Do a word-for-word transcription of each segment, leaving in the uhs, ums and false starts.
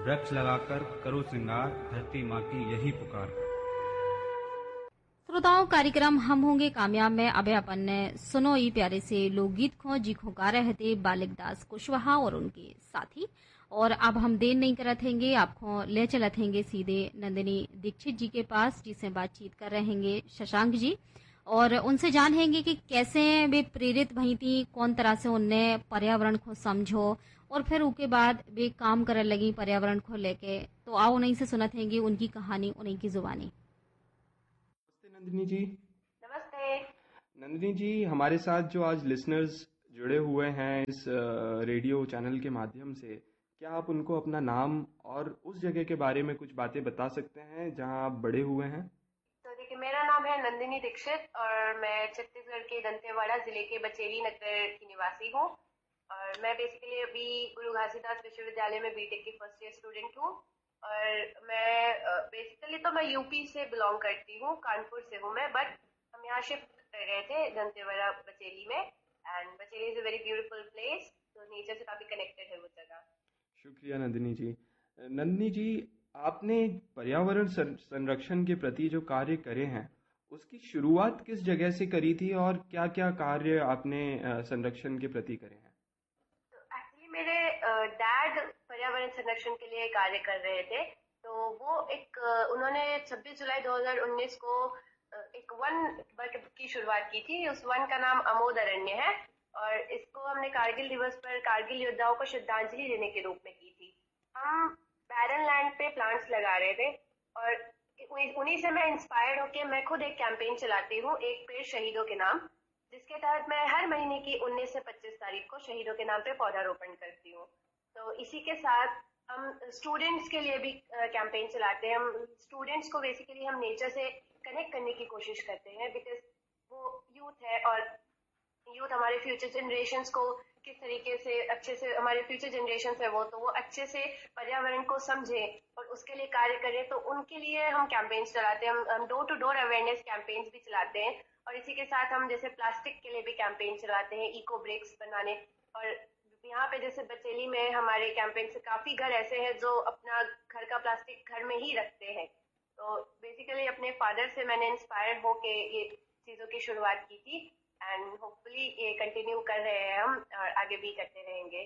वृक्ष लगाकर करो श्रृंगार, धरती माँ की यही पुकार। श्रोताओं, कार्यक्रम हम होंगे कामयाब में अभय अपन ने सुनो ई प्यारे से लोकगीत खो जी खो गा रहे थे बालिक दास कुशवाहा और उनके साथी। और अब हम देर नहीं करत हैंगे, आपको ले चलत हैंगे सीधे नंदिनी दीक्षित जी के पास, जिससे बातचीत कर रहेंगे शशांक जी, और उनसे जानेंगे कि कैसे वे प्रेरित भई थी, कौन तरह से उनने पर्यावरण को समझो और फिर उसके बाद वे काम करने लगी पर्यावरण को लेके। तो आओ उन्हीं से सुनत हैंगे उनकी कहानी, उन्हीं की जुबानी। नमस्ते नंदिनी जी। नमस्ते नंदिनी जी, हमारे साथ जो आज लिसनर्स जुड़े हुए हैं इस रेडियो चैनल के माध्यम से, क्या आप उनको अपना नाम और उस जगह के बारे में कुछ बातें बता सकते हैं जहां आप बड़े हुए हैं? तो देखिए, मेरा नाम है नंदिनी दीक्षित और मैं छत्तीसगढ़ के दंतेवाड़ा जिले के बचेली नगर की निवासी हूँ। और मैं बेसिकली अभी गुरु घासीदास विश्वविद्यालय में बीटेक की फर्स्ट ईयर स्टूडेंट हूँ। और मैं बेसिकली तो मैं यूपी से बिलोंग करती हूँ, कानपुर से हूँ मैं, बट हम यहाँ शिफ्ट कर गए थे दंतेवाड़ा बचेली में। And Bacheli is a very beautiful place, तो नेचर से काफी कनेक्टेड है वो जगह। शुक्रिया नंदिनी जी। नंदिनी जी, आपने पर्यावरण संरक्षण के प्रति जो कार्य करे हैं उसकी शुरुआत किस जगह से करी थी और क्या क्या कार्य आपने संरक्षण के प्रति करे हैं? तो एक्चुअली मेरे डैड पर्यावरण संरक्षण के लिए कार्य कर रहे थे। तो वो एक उन्होंने छब्बीस जुलाई दो हज़ार उन्नीस को एक वन वर्क की शुरुआत की थी। उस वन का नाम अमोद अरण्य है और इसको हमने कारगिल दिवस पर कारगिल योद्धाओं को श्रद्धांजलि देने के रूप में की थी। हम बैरन लैंड पे प्लांट्स लगा रहे थे और उन्हीं से मैं इंस्पायर्ड होकर मैं खुद एक कैंपेन चलाती हूँ, एक पेड़ शहीदों के नाम, जिसके तहत मैं हर महीने की उन्नीस से पच्चीस तारीख को शहीदों के नाम पे पौधारोपण करती हूँ। तो इसी के साथ हम स्टूडेंट्स के लिए भी कैंपेन चलाते हैं। हम स्टूडेंट्स को बेसिकली हम नेचर से कनेक्ट करने की कोशिश करते हैं, बिकॉज वो यूथ है और यूथ हमारे फ्यूचर जनरेशंस को किस तरीके से अच्छे से, हमारे फ्यूचर जनरेशंस है वो, तो वो अच्छे से पर्यावरण को समझे और उसके लिए कार्य करें। तो उनके लिए हम कैंपेन्स चलाते हैं, हम door to door awareness campaigns भी चलाते हैं। और इसी के साथ हम जैसे प्लास्टिक के लिए भी कैंपेन चलाते हैं, इको ब्रेक्स बनाने। और यहाँ पे जैसे बचेली में हमारे कैंपेन से काफी घर ऐसे हैं जो अपना घर का प्लास्टिक घर में ही रखते हैं। तो बेसिकली अपने फादर से मैंने इंस्पायर्ड होके ये चीजों की शुरुआत की थी एंड होपफुली ये कंटिन्यू कर रहे हैं हम और आगे भी करते रहेंगे।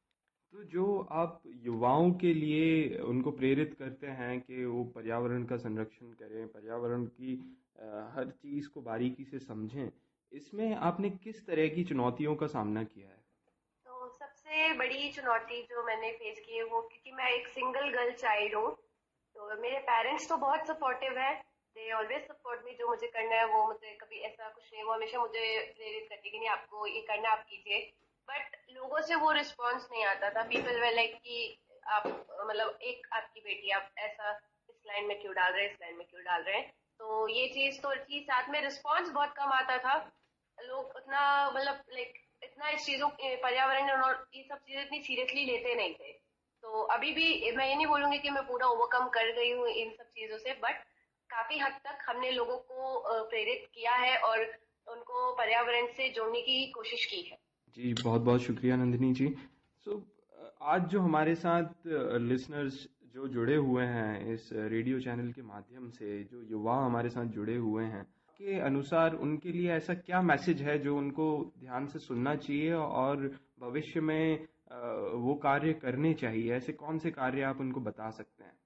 तो जो आप युवाओं के लिए उनको प्रेरित करते हैं कि वो पर्यावरण का संरक्षण करें, पर्यावरण की हर चीज को बारीकी से समझें, इसमें आपने किस तरह की चुनौतियों का सामना किया है? तो सबसे बड़ी चुनौती जो मैंने फेस की है वो, क्योंकि मैं एक सिंगल गर्ल चाइल्ड हूँ, तो मेरे पेरेंट्स तो बहुत सपोर्टिव है, दे ऑलवेज सपोर्ट मी। जो मुझे करना है वो, मुझे कभी ऐसा कुछ नहीं, वो हमेशा मुझे प्रेरित करती कि नहीं आपको ये करना, आप कीजिए। बट लोगों से वो रिस्पॉन्स नहीं आता था। पीपल वे लाइक कि आप मतलब एक आपकी बेटी, आप ऐसा इस लाइन में क्यों डाल रहे हैं, इस लाइन में क्यों डाल रहे हैं। तो ये चीज तो थी, साथ में रिस्पॉन्स बहुत कम आता था। लोग उतना मतलब लाइक इतना इस चीजों पर्यावरण और ये सब चीजें इतनी सीरियसली लेते नहीं थे। तो अभी भी मैं ये नहीं बोलूंगी कि मैं पूरा ओवरकम कर गई हूँ इन सब चीजों से, बट काफी हद तक हमने लोगों को प्रेरित किया है और उनको पर्यावरण से जोड़ने की कोशिश की है। जी बहुत बहुत शुक्रिया नंदिनी जी। सो so, आज जो हमारे साथ लिसनर्स जो जुड़े हुए हैं इस रेडियो चैनल के माध्यम से, जो युवा हमारे साथ जुड़े हुए हैं, के अनुसार उनके लिए ऐसा क्या मैसेज है जो उनको ध्यान से सुनना चाहिए और भविष्य में वो कार्य करने चाहिए? ऐसे कौन से कार्य आप उनको बता सकते हैं?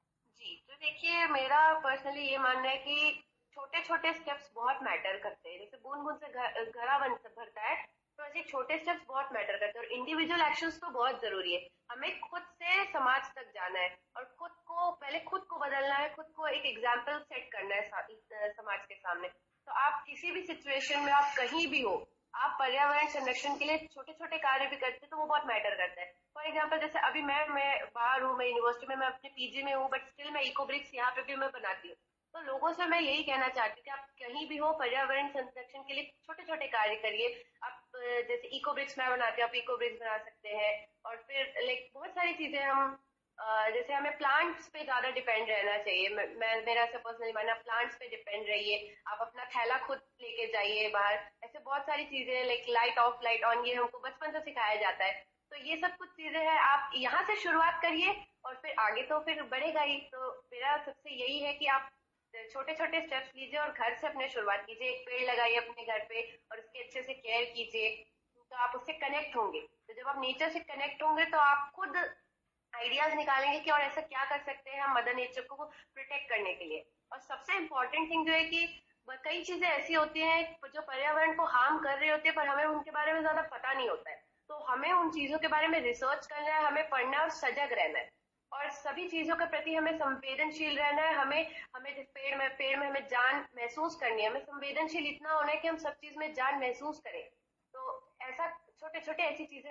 जी तो देखिए, मेरा पर्सनली ये मानना है कि छोटे छोटे स्टेप्स बहुत मैटर करते हैं। जैसे बूंद बूंद से घड़ा भरता है, तो ऐसे छोटे स्टेप्स बहुत मैटर करते हैं। और इंडिविजुअल एक्शंस तो बहुत जरूरी है। हमें खुद से समाज तक जाना है और खुद को पहले खुद को बदलना है, खुद को एक एग्जाम्पल सेट करना है समाज के सामने। तो आप किसी भी सिचुएशन में, आप कहीं भी हो, आप पर्यावरण संरक्षण के लिए छोटे छोटे कार्य भी करते हैं तो वो बहुत मैटर करता है। फॉर एग्जाम्पल जैसे अभी मैं मैं बाहर हूँ, मैं यूनिवर्सिटी में, मैं अपने पीजी में हूँ, बट स्टिल मैं इको ब्रिक्स यहाँ पे भी मैं बनाती हूँ। तो लोगों से मैं यही कहना चाहती हूँ कि आप कहीं भी हो, पर्यावरण संरक्षण के लिए छोटे छोटे कार्य करिए। आप जैसे इको ब्रिक्स मैं बनाती हूँ, आप इको ब्रिक्स बना सकते हैं। और फिर लाइक बहुत सारी चीजें हम जैसे हमें प्लांट्स पे ज्यादा डिपेंड रहना चाहिए। मैं, मैं मेरा ऐसा पर्सनली मानना, प्लांट्स पे डिपेंड रहिए। आप अपना थैला खुद लेके जाइए बाहर। ऐसे बहुत सारी चीजें like light of light on, ये हमको बचपन से सिखाया जाता है। तो ये सब कुछ चीजें हैं, आप यहाँ से शुरुआत करिए और फिर आगे तो फिर बढ़ेगा ही। तो मेरा सबसे यही है कि आप छोटे छोटे स्टेप्स लीजिए और घर से अपने शुरुआत कीजिए। एक पेड़ लगाइए अपने घर पे और उसकी अच्छे से केयर कीजिए, तो आप उससे कनेक्ट होंगे। तो जब आप नेचर से कनेक्ट होंगे तो आप खुद आइडियाज निकालेंगे कि और ऐसा क्या कर सकते हैं हम मदर नेचर को प्रोटेक्ट करने के लिए। और सबसे इम्पोर्टेंट थिंग जो है कि कई चीजें ऐसी होती हैं जो पर्यावरण को हार्म कर रही होती है, पर हमें उनके बारे में ज्यादा पता नहीं होता है। तो हमें उन चीजों के बारे में रिसर्च करना है, हमें पढ़ना है और सजग रहना है, और सभी चीजों के प्रति हमें संवेदनशील रहना है। हमें हमें जिस पेड़ में पेड़ में हमें जान महसूस करनी है, हमें संवेदनशील इतना होना है कि हम सब चीज में जान महसूस करें। तो ऐसा छोटे छोटे ऐसी चीजें